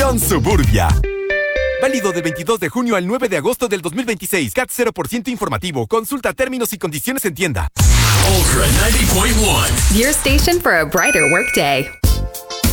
con Suburbia. Válido del 22 de junio al 9 de agosto del 2026. CAT 0% informativo. Consulta términos y condiciones en tienda. Ultra 90.1. Your station for a brighter workday.